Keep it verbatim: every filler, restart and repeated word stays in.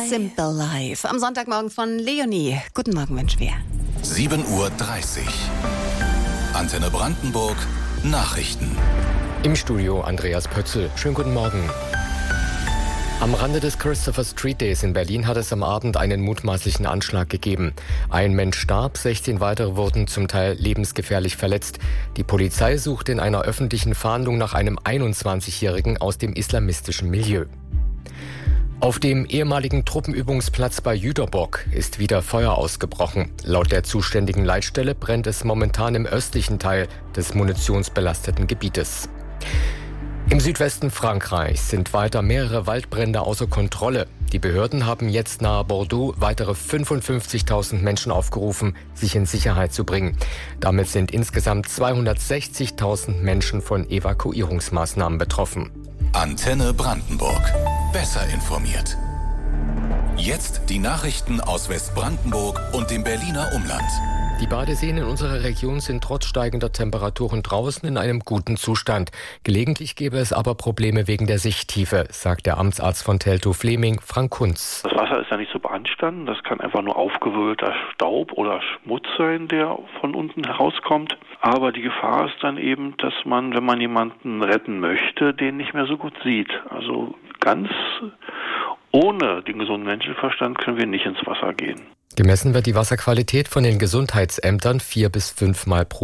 Simple Life. Am Sonntagmorgen von Leonie. Guten Morgen, wünschen wir. sieben Uhr dreißig. Antenne Brandenburg. Nachrichten. Im Studio Andreas Pötzl. Schönen guten Morgen. Am Rande des Christopher Street Days in Berlin hat es am Abend einen mutmaßlichen Anschlag gegeben. Ein Mensch starb, sechzehn weitere wurden zum Teil lebensgefährlich verletzt. Die Polizei sucht in einer öffentlichen Fahndung nach einem einundzwanzigjährigen aus dem islamistischen Milieu. Auf dem ehemaligen Truppenübungsplatz bei Jüterbock ist wieder Feuer ausgebrochen. Laut der zuständigen Leitstelle brennt es momentan im östlichen Teil des munitionsbelasteten Gebietes. Im Südwesten Frankreichs sind weiter mehrere Waldbrände außer Kontrolle. Die Behörden haben jetzt nahe Bordeaux weitere fünfundfünfzigtausend Menschen aufgerufen, sich in Sicherheit zu bringen. Damit sind insgesamt zweihundertsechzigtausend Menschen von Evakuierungsmaßnahmen betroffen. Antenne Brandenburg. Besser informiert. Jetzt die Nachrichten aus Westbrandenburg und dem Berliner Umland. Die Badeseen in unserer Region sind trotz steigender Temperaturen draußen in einem guten Zustand. Gelegentlich gäbe es aber Probleme wegen der Sichttiefe, sagt der Amtsarzt von Teltow-Fleming, Frank Kunz. Das Wasser ist ja nicht so beanstanden. Das kann einfach nur aufgewühlter Staub oder Schmutz sein, der von unten herauskommt. Aber die Gefahr ist dann eben, dass man, wenn man jemanden retten möchte, den nicht mehr so gut sieht. Also ganz ohne den gesunden Menschenverstand können wir nicht ins Wasser gehen. Gemessen wird die Wasserqualität von den Gesundheitsämtern vier bis fünfmal pro